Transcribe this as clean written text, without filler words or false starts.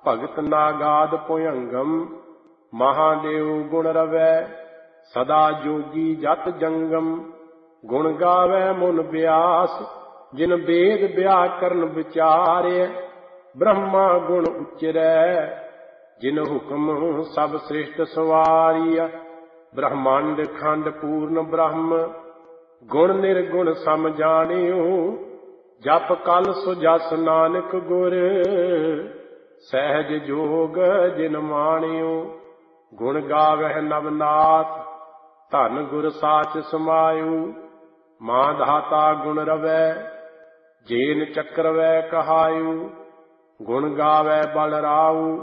ਭਗਤ ਨਾਗਾਦ ਭੁਯੰਗਮ। ਮਹਾਦੇਵ ਗੁਣ ਰਵੈ ਸਦਾ ਜੋਗੀ ਜਤ ਜੰਗਮ। ਗੁਣ ਗਾਵੈ ਮੁਨ ਬਿਆਸ ਜਿਨ ਵੇਦ ਵਿਆਕਰਨ ਵਿਚਾਰਿਆ। ਬ੍ਰਹਮਾ ਗੁਣ ਉਚਰੈ ਜਿਨ ਹੁਕਮ ਸਭ ਸ੍ਰਿਸ਼ਟ ਸਵਾਰੀਆ। ਬ੍ਰਹਮੰਡ ਖੰਡ ਪੂਰਨ ਬ੍ਰਹਮ ਗੁਣ ਨਿਰਗੁਣ ਸਮ ਜਾਣਿਓ। ਜਪ ਕਲ ਸੋ ਜਸ ਨਾਨਕ ਗੁਰ ਸਹਿਜ ਜੋਗ ਜਿਨ ਮਾਣਿਓ। ਗੁਣ ਗਾਵਹਿ ਨਵਨਾਥ ਧਨ ਗੁਰ ਸਾਚ ਸਮਾਇਓ। ਮਾਂ ਧਾਤਾ ਗੁਣ ਰਵੈ ਜੇਨ ਚੱਕਰਵੈ ਕਹਾਇਓ। ਗੁਣ ਗਾਵੈ ਬਲ ਰਾਉ